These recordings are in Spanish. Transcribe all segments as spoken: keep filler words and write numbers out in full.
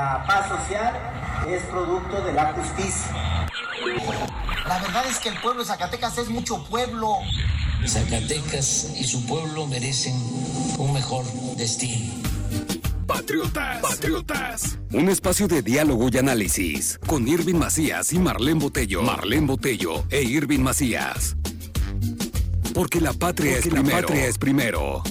la paz social es producto de la justicia. La verdad es que el pueblo de Zacatecas es mucho pueblo. Zacatecas y su pueblo merecen un mejor destino. Patriotas, Patriotas. Un espacio de diálogo y análisis con Irving Macías y Marlene Botello. Marlene Botello e Irving Macías. Porque la patria, Porque es, la primero. patria es primero.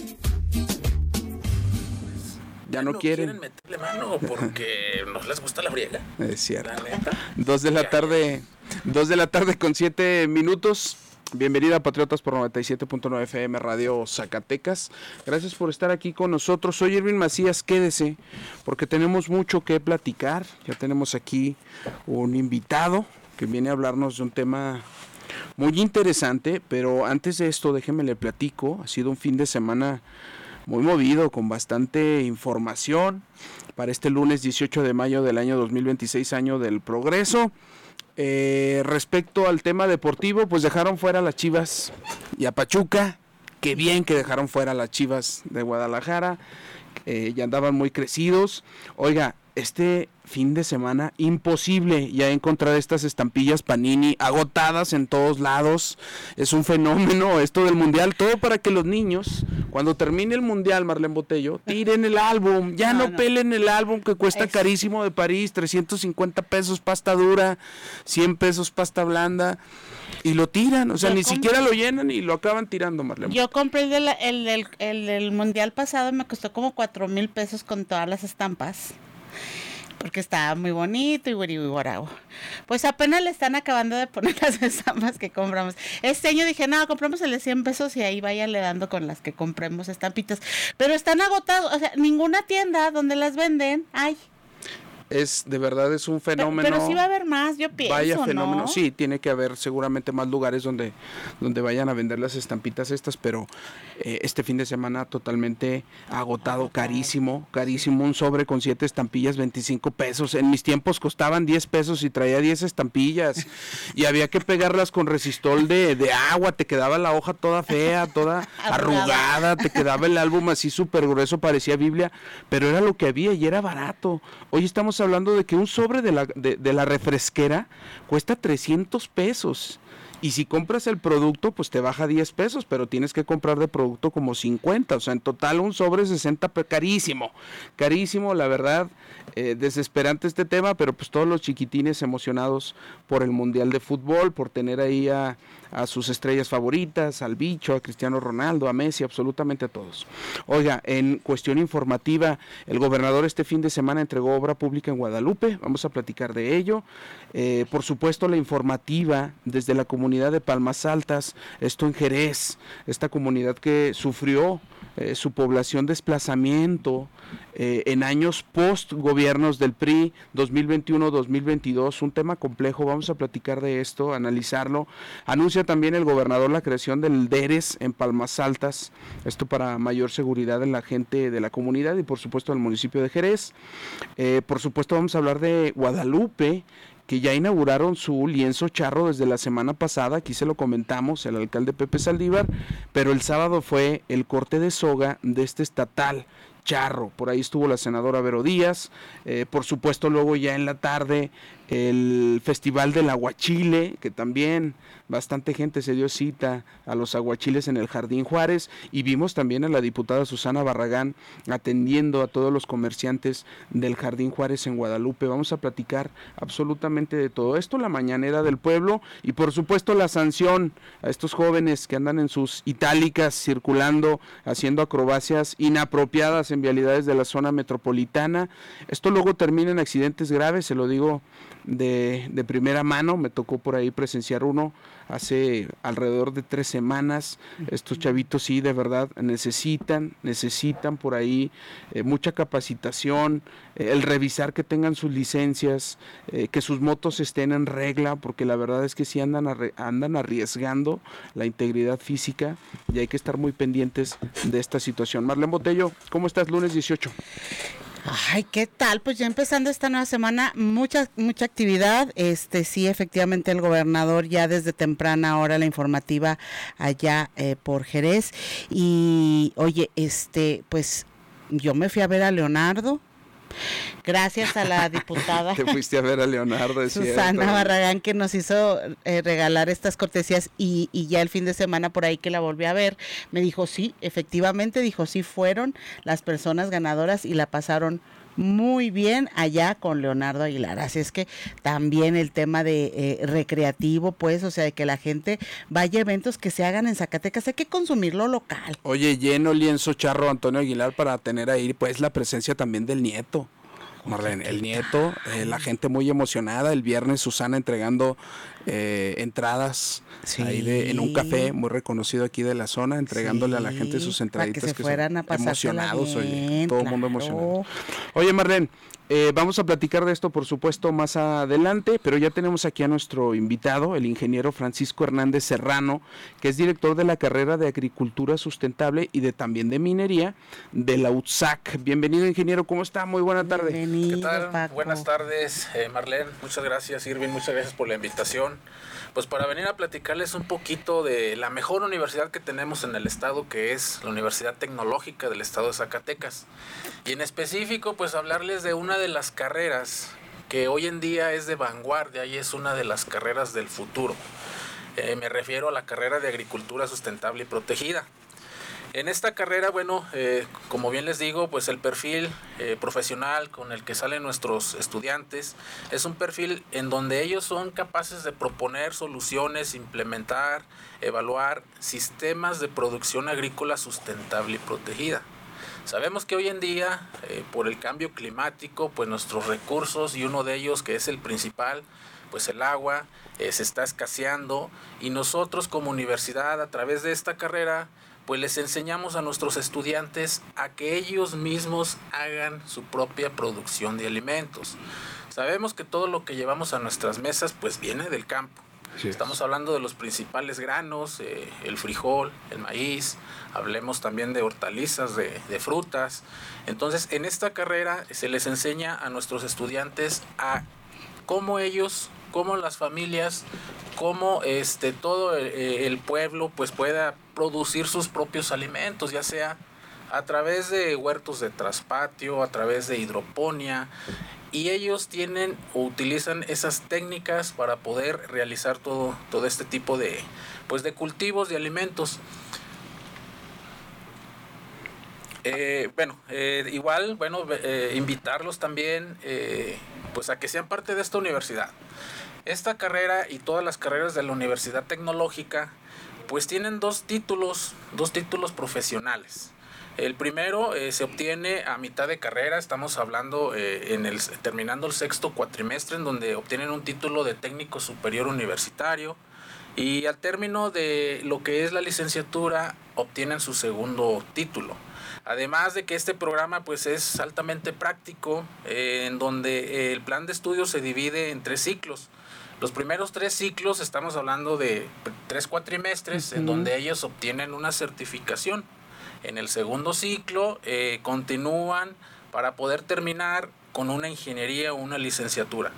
Ya no, no quieren. quieren meterle mano porque nos les gusta la friega. Es cierto. La neta. Dos de la tarde, dos de la tarde con siete minutos. Bienvenida a Patriotas por noventa y siete punto nueve F M Radio Zacatecas. Gracias por estar aquí con nosotros. Soy Irving Macías, quédese, porque tenemos mucho que platicar. Ya tenemos aquí un invitado que viene a hablarnos de un tema muy interesante, pero antes de esto, déjeme le platico. Ha sido un fin de semana muy movido, con bastante información para este lunes dieciocho de mayo del año dos mil veintiséis, año del progreso. Eh, respecto al tema deportivo, pues dejaron fuera a las Chivas y a Pachuca. Qué bien que dejaron fuera a las Chivas de Guadalajara, eh, ya andaban muy crecidos. Oiga, este fin de semana imposible ya encontrar estas estampillas Panini agotadas en todos lados. Es un fenómeno esto del mundial, todo para que los niños, cuando termine el mundial, Marlene Botello, tiren el álbum, ya no, no, no. pelen el álbum que cuesta es... carísimo de París, trescientos cincuenta pesos pasta dura, cien pesos pasta blanda, y lo tiran, o sea, Yo ni compré... siquiera lo llenan y lo acaban tirando, Marlene. Yo compré el del el, el, el, el mundial pasado, me costó como cuatro mil pesos con todas las estampas, porque estaba muy bonito y güey, guarau. Pues apenas le están acabando de poner las estampas que compramos. Este año dije, no, compramos el de cien pesos y ahí váyanle dando con las que compremos estampitas. Pero están agotados, o sea, ninguna tienda donde las venden hay. Es, de verdad es un fenómeno. Pero, pero sí va a haber más, yo pienso, Vaya fenómeno, ¿no? Sí, tiene que haber seguramente más lugares donde, donde vayan a vender las estampitas estas, pero eh, este fin de semana totalmente agotado, carísimo, carísimo, un sobre con siete estampillas, veinticinco pesos. En mis tiempos costaban diez pesos y traía diez estampillas y había que pegarlas con resistol de, de agua, te quedaba la hoja toda fea, toda arrugada, te quedaba el álbum así súper grueso, parecía Biblia, pero era lo que había y era barato. Hoy estamos hablando de que un sobre de la, de, de la refresquera cuesta trescientos pesos. Y si compras el producto, pues te baja diez pesos, pero tienes que comprar de producto como cincuenta, o sea, en total un sobre sesenta, carísimo, carísimo, la verdad, eh, desesperante este tema, pero pues todos los chiquitines emocionados por el Mundial de Fútbol, por tener ahí a, a sus estrellas favoritas, al Bicho, a Cristiano Ronaldo, a Messi, absolutamente a todos. Oiga, en cuestión informativa, el gobernador este fin de semana entregó obra pública en Guadalupe, vamos a platicar de ello, eh, por supuesto la informativa desde la comunidad de Palmas Altas, esto en Jerez, esta comunidad que sufrió eh, su población desplazamiento eh, en años post gobiernos del P R I dos mil veintiuno dos mil veintidós, un tema complejo, vamos a platicar de esto, analizarlo. Anuncia también el gobernador la creación del D E R E S en Palmas Altas, esto para mayor seguridad de la gente de la comunidad y por supuesto del municipio de Jerez. Eh, por supuesto vamos a hablar de Guadalupe, que ya inauguraron su lienzo charro desde la semana pasada, aquí se lo comentamos, el alcalde Pepe Saldívar, pero el sábado fue el corte de soga de este estatal charro, por ahí estuvo la senadora Vero Díaz, eh, por supuesto luego ya en la tarde el Festival del Aguachile, que también bastante gente se dio cita a los aguachiles en el Jardín Juárez, y vimos también a la diputada Susana Barragán atendiendo a todos los comerciantes del Jardín Juárez en Guadalupe. Vamos a platicar absolutamente de todo esto, la mañanera del pueblo y por supuesto la sanción a estos jóvenes que andan en sus itálicas circulando, haciendo acrobacias inapropiadas en vialidades de la zona metropolitana. Esto luego termina en accidentes graves, se lo digo de, de primera mano, me tocó por ahí presenciar uno hace alrededor de tres semanas. Estos chavitos sí de verdad necesitan, necesitan por ahí eh, mucha capacitación, eh, el revisar que tengan sus licencias, eh, que sus motos estén en regla, porque la verdad es que sí andan, arre, andan arriesgando la integridad física y hay que estar muy pendientes de esta situación. Marlene Botello, ¿cómo estás? Lunes dieciocho. Ay, ¿qué tal? Pues ya empezando esta nueva semana, mucha mucha actividad. Este sí, efectivamente el gobernador ya desde temprana hora la informativa allá eh, por Jerez. Y oye, este, pues yo me fui a ver a Leonardo Gracias a la diputada Te fuiste a ver a Leonardo, es Susana cierto. Barragán, que nos hizo eh, regalar estas cortesías y, y ya el fin de semana por ahí que la volví a ver, me dijo sí, efectivamente, dijo sí fueron las personas ganadoras y la pasaron muy bien allá con Leonardo Aguilar. Así es que también el tema de eh, recreativo, pues, o sea, de que la gente vaya a eventos que se hagan en Zacatecas, hay que consumirlo local. Oye, lleno lienzo charro Antonio Aguilar para tener ahí pues la presencia también del nieto. Marlene, el nieto, eh, la gente muy emocionada. El viernes Susana entregando eh, entradas Sí. ahí de, en un café muy reconocido aquí de la zona, entregándole Sí, a la gente sus para entraditas que se que fueran son a pasársela emocionados, oye, bien, todo el mundo claro. emocionado. Oye, Marlene, eh, vamos a platicar de esto, por supuesto, más adelante, pero ya tenemos aquí a nuestro invitado, el ingeniero Francisco Hernández Serrano, que es director de la carrera de Agricultura Sustentable y de también de Minería de la U T S A C. Bienvenido, ingeniero, ¿cómo está? Muy buena tarde. Bienvenido, ¿Qué tal? Paco. Buenas tardes, eh, Marlene. Muchas gracias, Irving. Muchas gracias por la invitación. Pues para venir a platicarles un poquito de la mejor universidad que tenemos en el estado, que es la Universidad Tecnológica del Estado de Zacatecas. Y en específico, pues hablarles de una de las carreras que hoy en día es de vanguardia y es una de las carreras del futuro. Eh, me refiero a la carrera de Agricultura Sustentable y Protegida. En esta carrera, bueno, eh, como bien les digo, pues el perfil eh, profesional con el que salen nuestros estudiantes es un perfil en donde ellos son capaces de proponer soluciones, implementar, evaluar sistemas de producción agrícola sustentable y protegida. Sabemos que hoy en día, eh, por el cambio climático, pues nuestros recursos, y uno de ellos que es el principal, pues el agua, eh, se está escaseando, y nosotros como universidad, a través de esta carrera, pues les enseñamos a nuestros estudiantes a que ellos mismos hagan su propia producción de alimentos. Sabemos que todo lo que llevamos a nuestras mesas pues viene del campo. Sí. Estamos hablando de los principales granos, eh, el frijol, el maíz, hablemos también de hortalizas, de, de frutas. Entonces, en esta carrera se les enseña a nuestros estudiantes a cómo ellos, cómo las familias, cómo este, todo el, el pueblo pues pueda producir sus propios alimentos, ya sea a través de huertos de traspatio, a través de hidroponía, y ellos tienen o utilizan esas técnicas para poder realizar todo, todo este tipo de, pues de cultivos de alimentos. Eh, bueno, eh, igual, bueno, eh, invitarlos también eh, pues a que sean parte de esta universidad. Esta carrera y todas las carreras de la Universidad Tecnológica pues tienen dos títulos, dos títulos profesionales. El primero eh, se obtiene a mitad de carrera, estamos hablando eh, en el terminando el sexto cuatrimestre, en donde obtienen un título de técnico superior universitario, y al término de lo que es la licenciatura obtienen su segundo título. Además de que este programa pues es altamente práctico, eh, en donde eh, el plan de estudio se divide en tres ciclos. Los primeros tres ciclos estamos hablando de tres cuatrimestres, uh-huh, en donde ellos obtienen una certificación. En el segundo ciclo eh, continúan para poder terminar con una ingeniería o una licenciatura.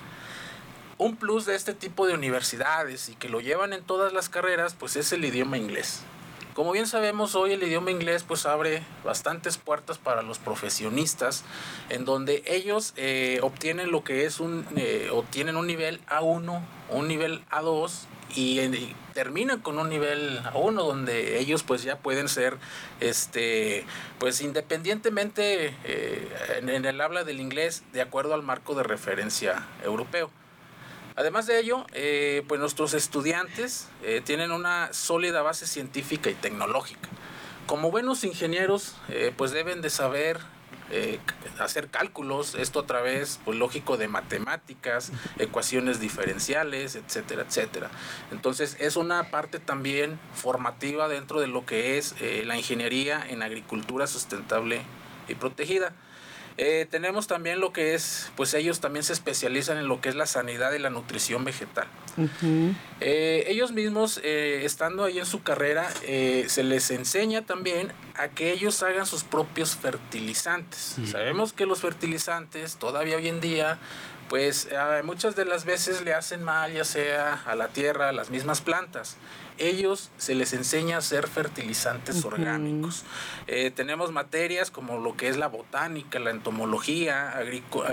Un plus de este tipo de universidades y que lo llevan en todas las carreras pues es el idioma inglés. Como bien sabemos, hoy el idioma inglés pues abre bastantes puertas para los profesionistas, en donde ellos eh, obtienen lo que es un eh, obtienen un nivel A uno, un nivel A dos y, y terminan con un nivel A uno, donde ellos pues ya pueden ser este pues independientemente eh, en, en el habla del inglés de acuerdo al marco de referencia europeo. Además de ello, eh, pues nuestros estudiantes eh, tienen una sólida base científica y tecnológica. Como buenos ingenieros, eh, pues deben de saber eh, hacer cálculos, esto a través, pues lógico, de matemáticas, ecuaciones diferenciales, etcétera, etcétera. Entonces, es una parte también formativa dentro de lo que es eh, la ingeniería en agricultura sustentable y protegida. Eh, tenemos también lo que es, pues ellos también se especializan en lo que es la sanidad y la nutrición vegetal. Uh-huh. Eh, ellos mismos, eh, estando ahí en su carrera, eh, se les enseña también a que ellos hagan sus propios fertilizantes. Uh-huh. Sabemos que los fertilizantes todavía hoy en día pues eh, muchas de las veces le hacen mal, ya sea a la tierra, a las mismas plantas. Ellos se les enseña a hacer fertilizantes uh-huh. orgánicos. Eh, tenemos materias como lo que es la botánica, la entomología, agric-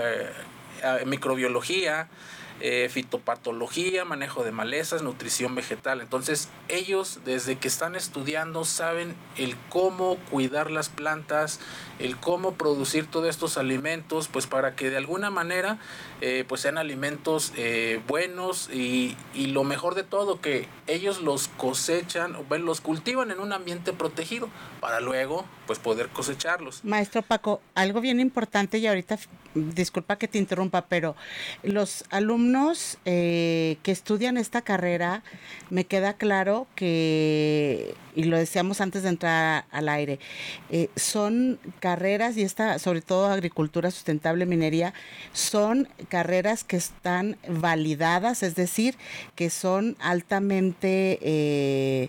eh, microbiología, Eh, fitopatología, manejo de malezas, nutrición vegetal. Entonces ellos desde que están estudiando saben el cómo cuidar las plantas, el cómo producir todos estos alimentos, pues para que de alguna manera eh, pues sean alimentos eh, buenos y, y lo mejor de todo, que ellos los cosechan, bueno, los cultivan en un ambiente protegido para luego pues poder cosecharlos. Maestro Paco, algo bien importante y ahorita, disculpa que te interrumpa, pero los alumnos eh, que estudian esta carrera, me queda claro que, y lo decíamos antes de entrar al aire, eh, son carreras, y esta, sobre todo agricultura sustentable, minería, son carreras que están validadas, es decir, que son altamente eh,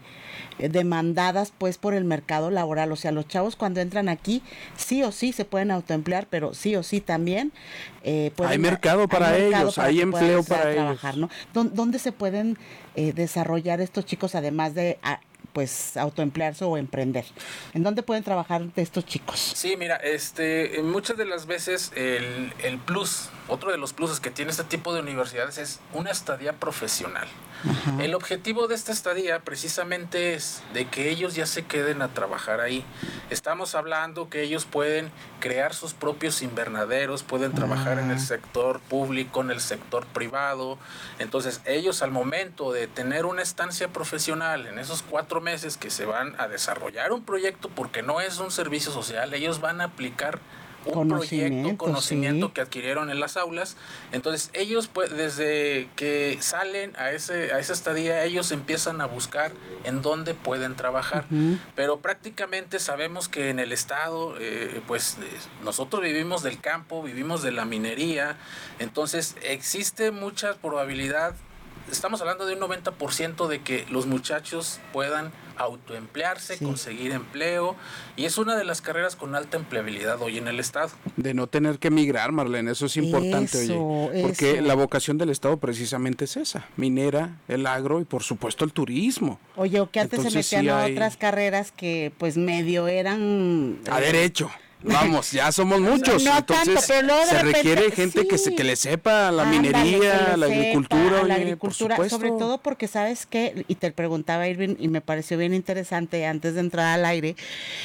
demandadas pues por el mercado laboral. O sea, los chavos cuando entran aquí, sí o sí se pueden autoemplear, pero sí o sí también eh, pueden, hay mercado para hay mercado ellos, para hay empleo para trabajar, ellos, ¿no? ¿Dónde se pueden eh, desarrollar estos chicos además de a, pues autoemplearse o emprender? ¿En dónde pueden trabajar estos chicos? Sí, mira, este, muchas de las veces el, el plus, otro de los pluses que tiene este tipo de universidades es una estadía profesional. Ajá. El objetivo de esta estadía precisamente es de que ellos ya se queden a trabajar ahí. Estamos hablando que ellos pueden crear sus propios invernaderos, pueden trabajar ah. en el sector público, en el sector privado. Entonces ellos al momento de tener una estancia profesional en esos cuatro meses que se van a desarrollar un proyecto, porque no es un servicio social, ellos van a aplicar un proyecto, un conocimiento sí. que adquirieron en las aulas. Entonces ellos pues desde que salen a ese a esa estadía, ellos empiezan a buscar en dónde pueden trabajar. Uh-huh. Pero prácticamente sabemos que en el estado eh, pues eh, nosotros vivimos del campo, vivimos de la minería, entonces existe mucha probabilidad. Estamos hablando de un noventa por ciento de que los muchachos puedan autoemplearse, sí. conseguir empleo, y es una de las carreras con alta empleabilidad hoy en el estado. De no tener que emigrar, Marlene, eso es importante, eso, oye, porque eso. La vocación del estado precisamente es esa, minera, el agro y por supuesto el turismo. Oye, o que antes Entonces, se metían sí a hay... otras carreras que pues medio eran... A eh, derecho. Vamos, ya somos muchos, no entonces tanto, pero luego se repente, requiere gente sí. que se que le sepa la Ándale, minería, la sepa, agricultura, la oye, agricultura, por sobre todo porque sabes que, y te preguntaba Irving, y me pareció bien interesante antes de entrar al aire,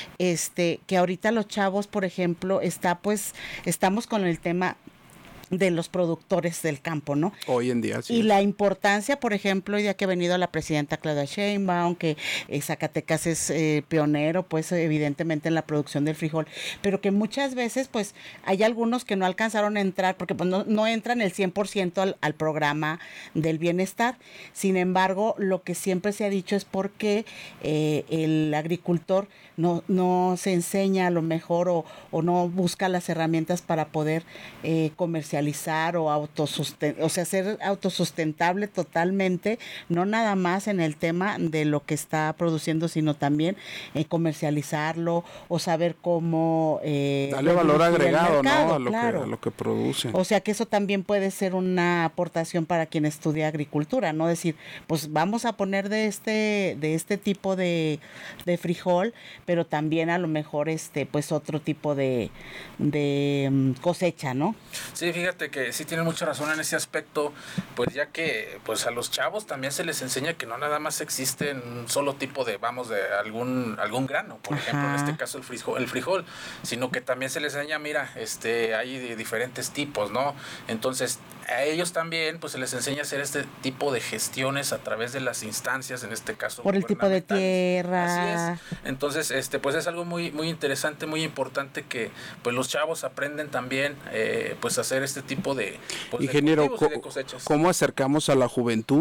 este, que ahorita los chavos, por ejemplo, está pues, estamos con el tema de los productores del campo, ¿no? Hoy en día, sí. Y la importancia, por ejemplo, ya que ha venido la presidenta Claudia Sheinbaum, que eh, Zacatecas es eh, pionero, pues evidentemente en la producción del frijol, pero que muchas veces, pues, hay algunos que no alcanzaron a entrar, porque pues no, no entran el cien por ciento al, al programa del bienestar. Sin embargo, lo que siempre se ha dicho es porque eh, el agricultor no, no se enseña a lo mejor o, o no busca las herramientas para poder eh, comercializar o autosustentable, o sea, ser autosustentable totalmente, no nada más en el tema de lo que está produciendo, sino también eh, comercializarlo o saber cómo eh, darle valor agregado, mercado, ¿no? A lo, claro. que, a lo que produce. O sea que eso también puede ser una aportación para quien estudia agricultura, no decir, pues vamos a poner de este, de este tipo de, de frijol, pero también a lo mejor este, pues otro tipo de, de cosecha, ¿no? Sí, fíjate que sí tienen mucha razón en ese aspecto, pues ya que pues a los chavos también se les enseña que no nada más existe un solo tipo de, vamos, de algún algún grano, por Ajá. ejemplo, en este caso el frijol, el frijol, sino que también se les enseña, mira, este hay de diferentes tipos, ¿no? Entonces, a ellos también pues se les enseña a hacer este tipo de gestiones a través de las instancias, en este caso por el tipo de tierra. Así es. Entonces, este pues es algo muy muy interesante, muy importante que pues los chavos aprenden también eh, pues a hacer este tipo de, pues, ingeniero, de cultivos y de cosechas. ¿Cómo acercamos a la juventud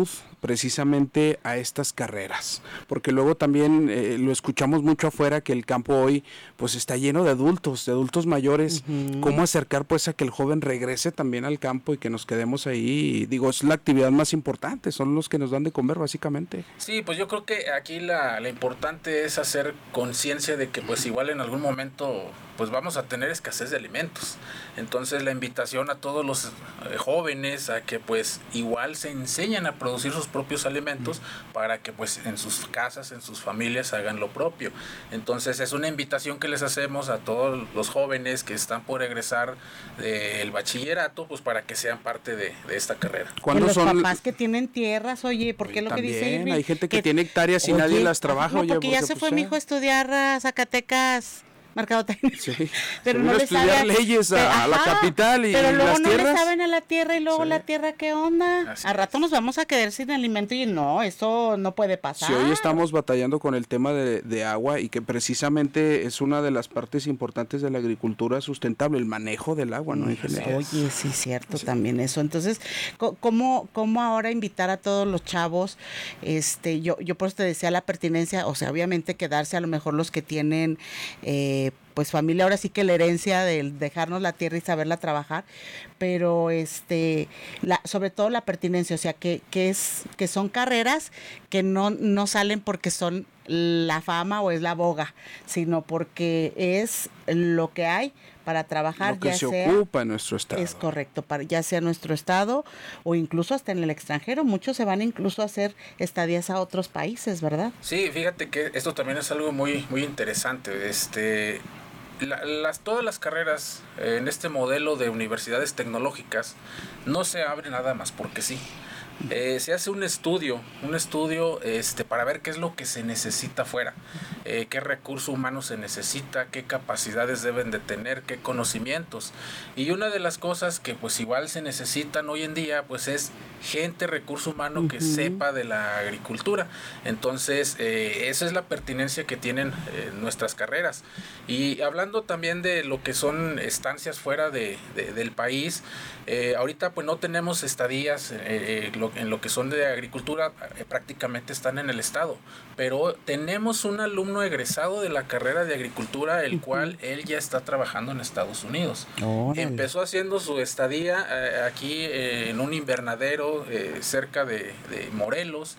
precisamente a estas carreras, porque luego también eh, lo escuchamos mucho afuera que el campo hoy pues está lleno de adultos, de adultos mayores. Uh-huh. ¿Cómo acercar pues a que el joven regrese también al campo y que nos quedemos ahí? Digo, es la actividad más importante, son los que nos dan de comer básicamente. Sí, pues yo creo que aquí la, la importante es hacer conciencia de que pues igual en algún momento pues vamos a tener escasez de alimentos. Entonces la invitación a todos los eh, jóvenes a que pues igual se enseñan a producir sus propios alimentos para que pues en sus casas, en sus familias hagan lo propio. Entonces es una invitación que les hacemos a todos los jóvenes que están por egresar del bachillerato, pues para que sean parte de, de esta carrera. ¿Cuándo los son papás que tienen tierras, oye, porque lo también, que dice Irving, hay gente que, que tiene hectáreas y oye, nadie las trabaja. No, oye, porque, porque ya se pues, fue eh. mi hijo a estudiar a Zacatecas. Mercadotecnia. Sí. Pero se no a le estudiar sabe, leyes a, ajá, a la capital y pero luego las no tierras. le saben a la tierra y luego sí. la tierra, ¿qué onda? Así a rato es. nos vamos a quedar sin alimento y no, eso no puede pasar. Si hoy estamos batallando con el tema de, de agua y que precisamente es una de las partes importantes de la agricultura sustentable, el manejo del agua, ¿no? En general. Oye, sí, cierto, sí. también eso. Entonces, ¿cómo, cómo ahora invitar a todos los chavos? Este, yo, yo por eso te decía la pertinencia, o sea, obviamente quedarse a lo mejor los que tienen eh, pues familia, ahora sí que la herencia de dejarnos la tierra y saberla trabajar, pero este la, sobre todo la pertinencia, o sea que, que es que son carreras que no, no salen porque son la fama o es la boga, sino porque es lo que hay para trabajar, lo que ya se sea, ocupa en nuestro estado. Es correcto, para, ya sea nuestro estado o incluso hasta en el extranjero. Muchos se van incluso a hacer estadías a otros países, ¿verdad? Sí, fíjate que esto también es algo muy, muy interesante. Este, la, las, todas las carreras eh, en este modelo de universidades tecnológicas no se abren nada más porque sí. Eh, se hace un estudio, un estudio este, para ver qué es lo que se necesita afuera, eh, qué recurso humano se necesita, qué capacidades deben de tener, qué conocimientos. Y una de las cosas que pues igual se necesitan hoy en día pues es gente, recurso humano uh-huh. que sepa de la agricultura. Entonces eh, esa es la pertinencia que tienen eh, nuestras carreras. Y hablando también de lo que son estancias fuera de, de, del país, eh, ahorita pues no tenemos estadías eh, lo, en lo que son de agricultura, eh, prácticamente están en el estado, pero tenemos un alumno egresado de la carrera de agricultura, el uh-huh. cual él ya está trabajando en Estados Unidos. Órale. Empezó haciendo su estadía eh, aquí eh, en un invernadero eh, cerca de, de Morelos.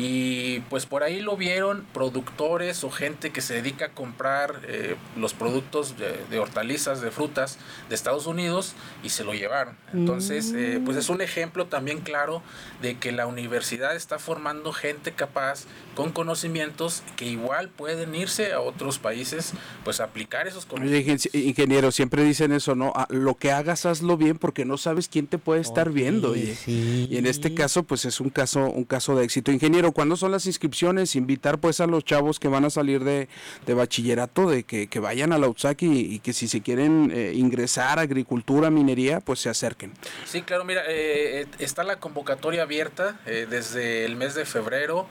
Y pues por ahí lo vieron productores o gente que se dedica a comprar eh, los productos de, de hortalizas, de frutas de Estados Unidos y se lo llevaron. Entonces, eh, pues es un ejemplo también claro de que la universidad está formando gente capaz con conocimientos que igual pueden irse a otros países, pues a aplicar esos conocimientos. Oye, ingeniero, siempre dicen eso, ¿no? Ah, lo que hagas, hazlo bien porque no sabes quién te puede estar oye, viendo. Y, sí. y en este caso, pues es un caso, un caso de éxito. Ingeniero, ¿cuándo son las inscripciones? Invitar pues a los chavos que van a salir de, de bachillerato, de que, que vayan a la U T S A C y, y que si se quieren eh, ingresar a agricultura, minería, pues se acerquen. Sí, claro, mira, eh, está la convocatoria abierta eh, desde el mes de febrero.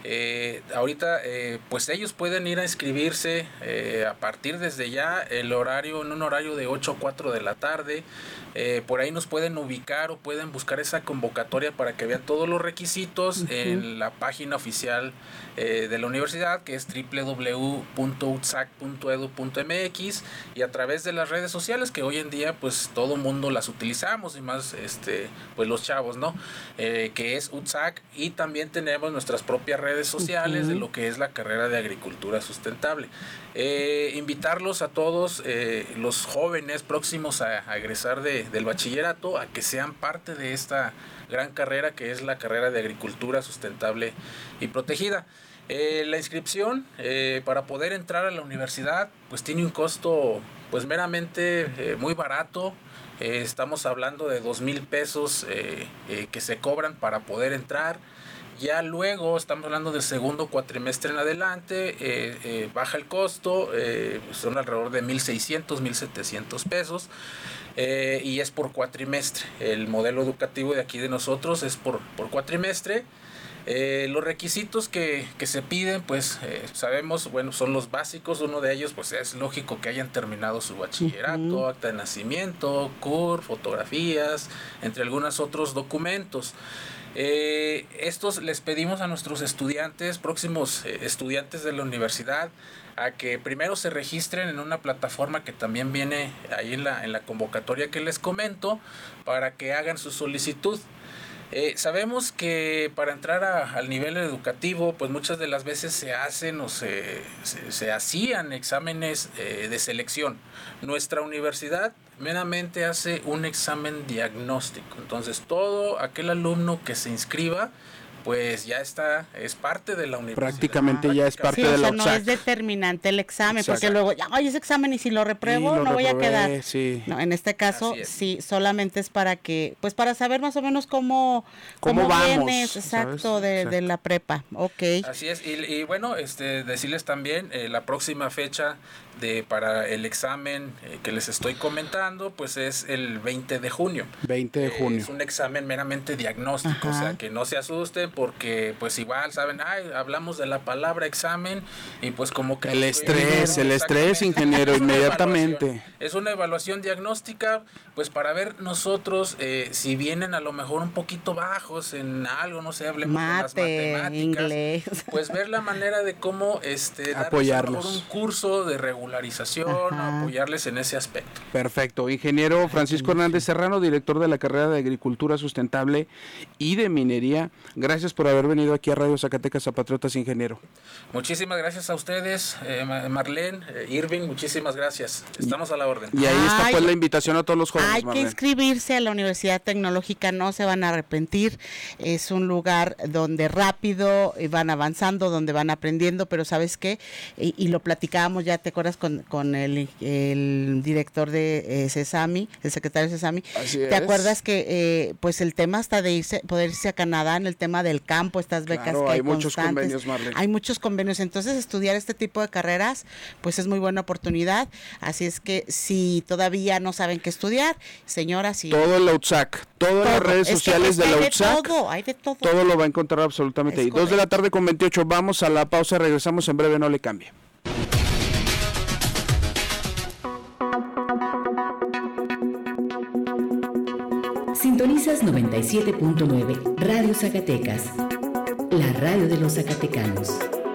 Eh, ahorita eh, pues ellos pueden ir a inscribirse eh, a partir desde ya, el horario, en un horario de ocho a cuatro de la tarde. Eh, por ahí nos pueden ubicar o pueden buscar esa convocatoria para que vean todos los requisitos uh-huh. en la página oficial eh, de la universidad, que es doble u doble u doble u punto u t s a c punto e d u punto m x, y a través de las redes sociales que hoy en día pues todo mundo las utilizamos y más este pues los chavos, ¿no? Eh, que es U T S A C, y también tenemos nuestras propias redes sociales uh-huh. de lo que es la carrera de agricultura sustentable. Eh, invitarlos a todos eh, los jóvenes próximos a, a egresar de, del bachillerato a que sean parte de esta gran carrera que es la carrera de agricultura sustentable y protegida. Eh, la inscripción eh, para poder entrar a la universidad pues tiene un costo pues meramente eh, muy barato. Eh, estamos hablando de dos mil pesos eh, eh, que se cobran para poder entrar. Ya luego estamos hablando del segundo cuatrimestre en adelante, eh, eh, baja el costo, eh, son alrededor de mil seiscientos, mil setecientos pesos, eh, y es por cuatrimestre. El modelo educativo de aquí de nosotros es por, por cuatrimestre. Eh, los requisitos que, que se piden, pues eh, sabemos, bueno, son los básicos. Uno de ellos, pues es lógico que hayan terminado su bachillerato, uh-huh. acta de nacimiento, C U R, fotografías, entre algunos otros documentos. Eh, estos les pedimos a nuestros estudiantes, próximos eh, estudiantes de la universidad, a que primero se registren en una plataforma que también viene ahí en la, en la convocatoria que les comento, para que hagan su solicitud. Eh, sabemos que para entrar a, al nivel educativo, pues muchas de las veces se hacen o se, se, se hacían exámenes eh, de selección. Nuestra universidad meramente hace un examen diagnóstico. Entonces, todo aquel alumno que se inscriba, pues ya está, es parte de la universidad. Prácticamente ya es parte sí, de o la sea, no U S A C. es determinante el examen, Exacto. porque luego, ya, oye, ese examen y si lo repruebo, Sí, lo no voy a reprobé, quedar. sí. No, en este caso, Así es. sí, solamente es para que, pues para saber más o menos cómo, ¿Cómo cómo vamos? vienes, exacto, ¿Sabes? de, Exacto. de la prepa. Ok. Así es, y, y bueno, este decirles también eh, la próxima fecha de para el examen eh, que les estoy comentando, pues es el veinte de junio. veinte de Eh, junio. es un examen meramente diagnóstico, Ajá. o sea, que no se asusten porque pues igual saben, ay, hablamos de la palabra examen y pues como que El nos estrés, prohibieron. el estrés, Exactamente. ingeniero, Es una inmediatamente. evaluación. Es una evaluación diagnóstica, pues para ver nosotros eh, si vienen a lo mejor un poquito bajos en algo, no sé, hablemos de las Mate, matemáticas, inglés. pues ver la manera de cómo este darles Apoyarlos. a lo mejor un curso de regularización, Ajá. apoyarles en ese aspecto. Perfecto. Ingeniero Francisco Hernández Serrano, director de la carrera de Agricultura Sustentable y de Minería. Gracias por haber venido aquí a Radio Zacatecas a Patriotas, ingeniero. Muchísimas gracias a ustedes, eh, Marlene, eh, Irving, muchísimas gracias. Estamos a la orden. Y ahí está Ay, pues la invitación a todos los jóvenes. Hay que Marlene. inscribirse a la Universidad Tecnológica, no se van a arrepentir. Es un lugar donde rápido van avanzando, donde van aprendiendo, pero ¿sabes qué? Y, y lo platicábamos ya, ¿te acuerdas con, con el, el director de eh, CESAMI, el secretario de CESAMI? Así ¿Te es. acuerdas que eh, pues el tema hasta de irse, poder irse a Canadá en el tema del campo, estas becas Claro, que hay, hay muchos constantes? convenios, Marlene. Hay muchos convenios, entonces estudiar este tipo de carreras pues es muy buena oportunidad, así es que si todavía no saben qué estudiar, señoras y Todo en la U S A C, todas las todo. redes Es que- sociales es que de la hay U de S A C. todo, hay de todo. Todo lo va a encontrar absolutamente Es ahí. Dos de la correcto. tarde con veintiocho. Vamos a la pausa, regresamos en breve, no le cambie. Sintonizas noventa y siete punto nueve Radio Zacatecas, la radio de los zacatecanos.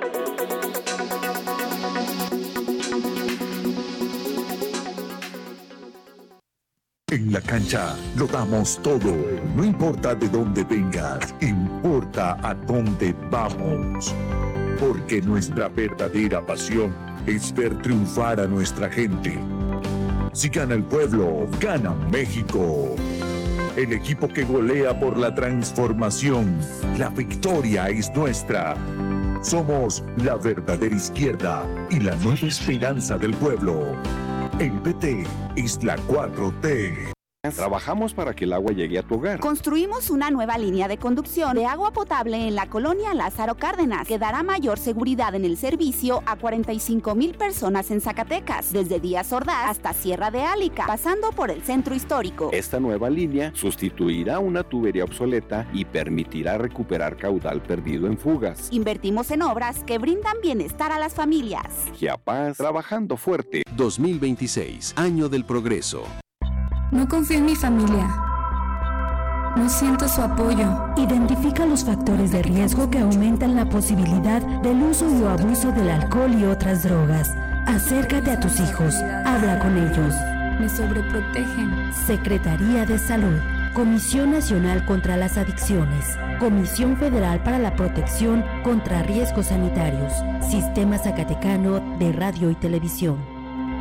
En la cancha lo damos todo. No importa de dónde vengas, importa a dónde vamos. Porque nuestra verdadera pasión es ver triunfar a nuestra gente. Si gana el pueblo, gana México. El equipo que golea por la transformación. La victoria es nuestra. Somos la verdadera izquierda y la nueva esperanza del pueblo. El P T es la cuatro T. Trabajamos para que el agua llegue a tu hogar. Construimos una nueva línea de conducción de agua potable en la colonia Lázaro Cárdenas, que dará mayor seguridad en el servicio a cuarenta y cinco mil personas en Zacatecas, desde Díaz Ordaz hasta Sierra de Álica, pasando por el centro histórico. Esta nueva línea sustituirá una tubería obsoleta y permitirá recuperar caudal perdido en fugas. Invertimos en obras que brindan bienestar a las familias. Chiapas, trabajando fuerte. dos mil veintiséis, año del progreso. No confío en mi familia. No siento su apoyo. Identifica los factores de riesgo que aumentan la posibilidad del uso y o abuso del alcohol y otras drogas. Acércate a tus hijos. Habla con ellos. Me sobreprotegen. Secretaría de Salud. Comisión Nacional contra las Adicciones. Comisión Federal para la Protección contra Riesgos Sanitarios. Sistema Zacatecano de Radio y Televisión.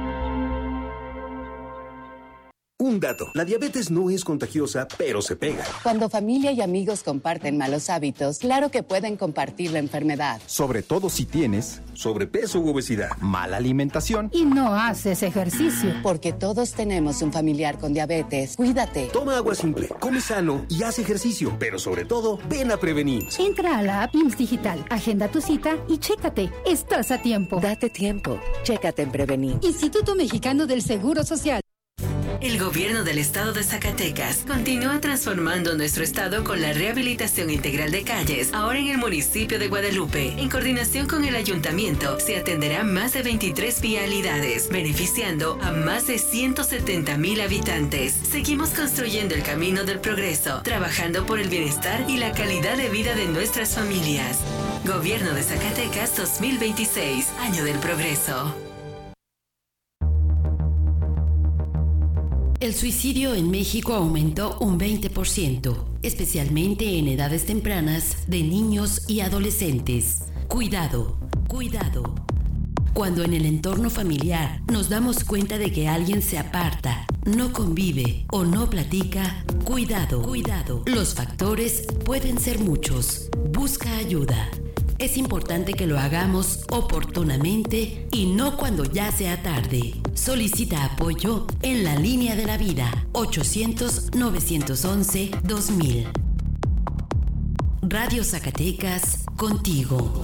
Un dato, la diabetes no es contagiosa, pero se pega. Cuando familia y amigos comparten malos hábitos, claro que pueden compartir la enfermedad. Sobre todo si tienes sobrepeso u obesidad, mala alimentación y no haces ejercicio. Porque todos tenemos un familiar con diabetes. Cuídate. Toma agua simple, come sano y haz ejercicio. Pero sobre todo, ven a prevenir. Entra a la app I M S S Digital, agenda tu cita y chécate. Estás a tiempo. Date tiempo. Chécate en Prevenir. Instituto Mexicano del Seguro Social. El gobierno del estado de Zacatecas continúa transformando nuestro estado con la rehabilitación integral de calles. Ahora en el municipio de Guadalupe, en coordinación con el ayuntamiento, se atenderán más de veintitrés vialidades, beneficiando a más de ciento setenta mil habitantes. Seguimos construyendo el camino del progreso, trabajando por el bienestar y la calidad de vida de nuestras familias. Gobierno de Zacatecas dos mil veintiséis, año del progreso. El suicidio en México aumentó un veinte por ciento, especialmente en edades tempranas de niños y adolescentes. Cuidado, cuidado. Cuando en el entorno familiar nos damos cuenta de que alguien se aparta, no convive o no platica, cuidado, cuidado. Los factores pueden ser muchos. Busca ayuda. Es importante que lo hagamos oportunamente y no cuando ya sea tarde. Solicita apoyo en la línea de la vida ochocientos, novecientos once, dos mil. Radio Zacatecas, contigo.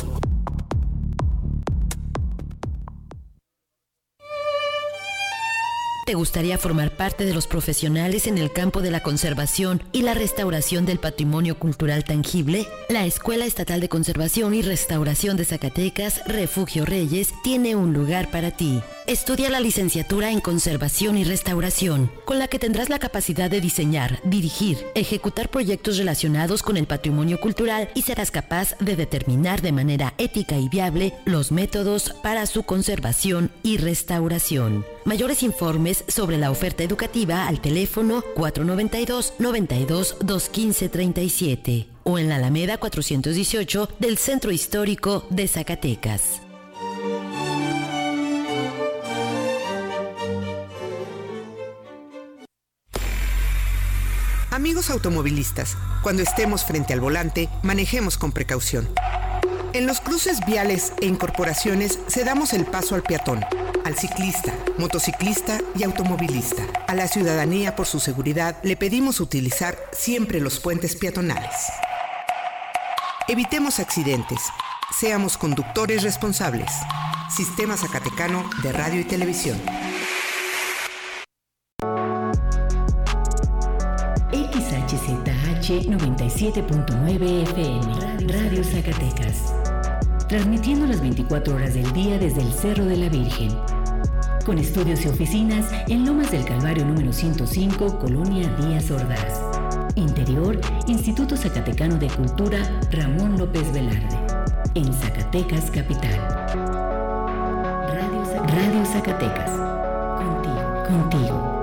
¿Te gustaría formar parte de los profesionales en el campo de la conservación y la restauración del patrimonio cultural tangible? La Escuela Estatal de Conservación y Restauración de Zacatecas, Refugio Reyes, tiene un lugar para ti. Estudia la licenciatura en Conservación y Restauración, con la que tendrás la capacidad de diseñar, dirigir, ejecutar proyectos relacionados con el patrimonio cultural y serás capaz de determinar de manera ética y viable los métodos para su conservación y restauración. Mayores informes sobre la oferta educativa al teléfono cuatro nueve dos, noventa y dos, doscientos quince, treinta y siete o en la Alameda cuatrocientos dieciocho del Centro Histórico de Zacatecas. Amigos automovilistas, cuando estemos frente al volante, manejemos con precaución. En los cruces viales e incorporaciones cedamos el paso al peatón, al ciclista, motociclista y automovilista. A la ciudadanía, por su seguridad, le pedimos utilizar siempre los puentes peatonales. Evitemos accidentes. Seamos conductores responsables. Sistema Zacatecano de Radio y Televisión. X H Z H noventa y siete punto nueve F M, Radio Zacatecas. Transmitiendo las veinticuatro horas del día desde el Cerro de la Virgen. Con estudios y oficinas en Lomas del Calvario número ciento cinco, Colonia Díaz Ordaz. Interior, Instituto Zacatecano de Cultura Ramón López Velarde. En Zacatecas Capital. Radio, Radio Zacatecas. Contigo. Contigo.